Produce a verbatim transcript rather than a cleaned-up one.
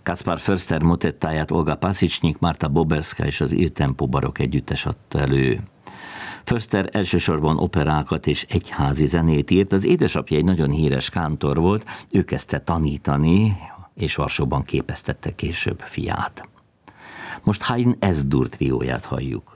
Kaspar Förster motettáját Olga Pasicsnyik, Marta Boberska és az Il Tempo barokk együttes adta elő. Förster elsősorban operákat és egyházi zenét írt, az édesapja egy nagyon híres kántor volt, ő kezdte tanítani, és Varsóban képeztette később fiát. Most Haydn Ez-dur trióját halljuk.